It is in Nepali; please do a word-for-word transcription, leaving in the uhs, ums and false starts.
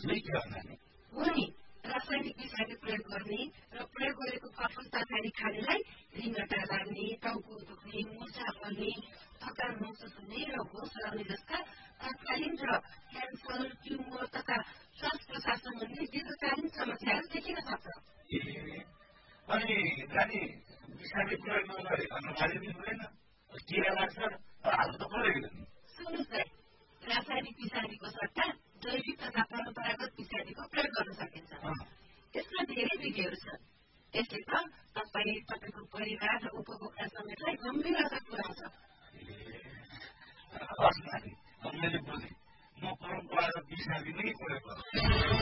हो नि रासायनिक विषादी प्रयोग गर्ने र प्रयोग गरेको फलफुल तरकारी खानेलाई रिङ्गटा लाग्ने, टाउको दुख्ने, मुर्छा पर्ने, थकान महसुस हुने र होस हराउने जस्ता तत्कालीन र क्यान्सर, ट्युमर तथा श्वास प्रश्वास सम्बन्धी दीर्घकालीन समस्याहरू देखिन सक्छ। अनि नानी विषादी प्रयोग नगरे अनुमानी हुँदैन, किरा लाग्छ, हाल्नु त परेको नि। सुन्नुहोस् है, रासायनिक विषादीको सट्टा जैविक तथा परम्परागत विषादीको प्रयोग गर्न सकिन्छ। यसमा धेरै विधिहरू छन्। यसले त तपाईँ, तपाईँको परिवार र उपभोक्ता समेतलाई गम्भीर असर पुर्याउँछ। हस् नानी, मैले बुझेँ। म परम्परागत विषादी नै प्रयोग गर्छु।